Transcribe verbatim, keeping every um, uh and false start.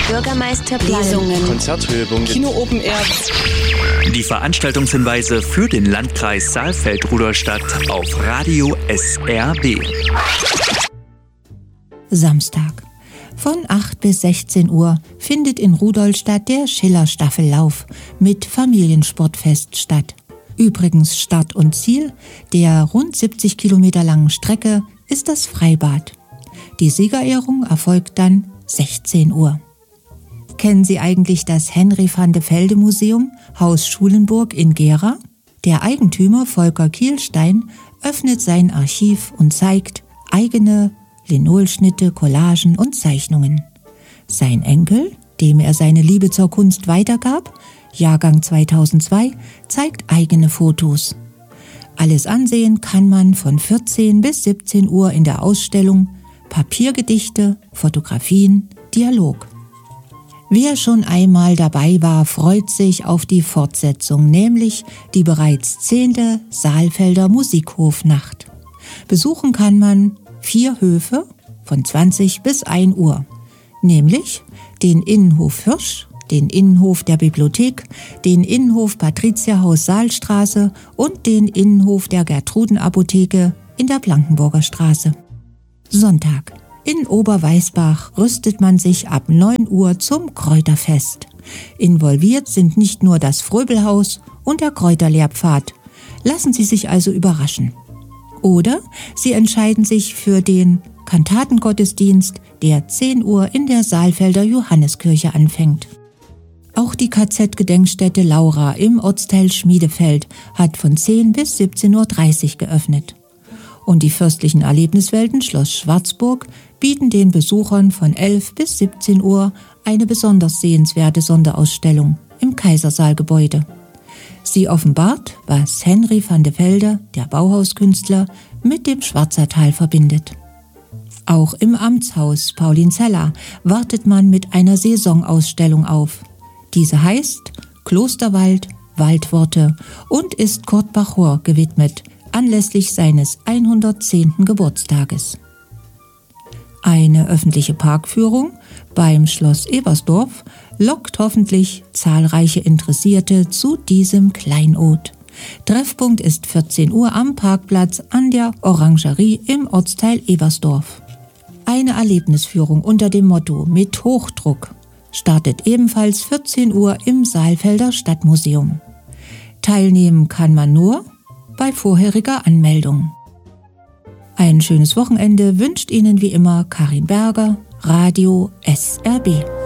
Bürgermeisterplan, Lesungen, Konzerthörungen, Kino Open Air. Die Veranstaltungshinweise für den Landkreis Saalfeld-Rudolstadt auf Radio S R B. Samstag. Von acht bis sechzehn Uhr findet in Rudolstadt der Schiller-Staffellauf mit Familiensportfest statt. Übrigens Start und Ziel der rund siebzig Kilometer langen Strecke ist das Freibad. Die Siegerehrung erfolgt dann sechzehn Uhr. Kennen Sie eigentlich das Henry van de Velde Museum, Haus Schulenburg in Gera? Der Eigentümer Volker Kielstein öffnet sein Archiv und zeigt eigene Linolschnitte, Collagen und Zeichnungen. Sein Enkel, dem er seine Liebe zur Kunst weitergab, Jahrgang zweitausendzwei, zeigt eigene Fotos. Alles ansehen kann man von vierzehn bis siebzehn Uhr in der Ausstellung Papiergedichte, Fotografien, Dialog. Wer schon einmal dabei war, freut sich auf die Fortsetzung, nämlich die bereits zehnte Saalfelder Musikhofnacht. Besuchen kann man vier Höfe von zwanzig bis ein Uhr, nämlich den Innenhof Hirsch, den Innenhof der Bibliothek, den Innenhof Patrizierhaus Saalstraße und den Innenhof der Gertrudenapotheke in der Blankenburger Straße. Sonntag. In Oberweißbach rüstet man sich ab neun Uhr zum Kräuterfest. Involviert sind nicht nur das Fröbelhaus und der Kräuterlehrpfad. Lassen Sie sich also überraschen. Oder Sie entscheiden sich für den Kantatengottesdienst, der zehn Uhr in der Saalfelder Johanneskirche anfängt. Auch die K Z-Gedenkstätte Laura im Ortsteil Schmiedefeld hat von zehn bis siebzehn Uhr dreißig geöffnet. Und die fürstlichen Erlebniswelten Schloss Schwarzburg bieten den Besuchern von elf bis siebzehn Uhr eine besonders sehenswerte Sonderausstellung im Kaisersaalgebäude. Sie offenbart, was Henry van de Velde, der Bauhauskünstler, mit dem Schwarzertal verbindet. Auch im Amtshaus Paulinzella wartet man mit einer Saisonausstellung auf. Diese heißt Klosterwald, Waldworte und ist Kurt Bachor gewidmet, anlässlich seines hundertzehnten Geburtstages. Eine öffentliche Parkführung beim Schloss Ebersdorf lockt hoffentlich zahlreiche Interessierte zu diesem Kleinod. Treffpunkt ist vierzehn Uhr am Parkplatz an der Orangerie im Ortsteil Ebersdorf. Eine Erlebnisführung unter dem Motto Mit Hochdruck startet ebenfalls vierzehn Uhr im Saalfelder Stadtmuseum. Teilnehmen kann man nur bei vorheriger Anmeldung. Ein schönes Wochenende wünscht Ihnen wie immer Karin Berger, Radio S R B.